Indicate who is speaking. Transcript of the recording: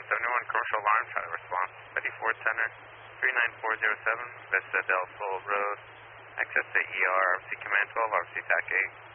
Speaker 1: 71 Commercial Alarm, try to response. Betty Ford Center, 39407, Vista del Sol Road, access to ER, RFC Command 12, RFC TAC 8.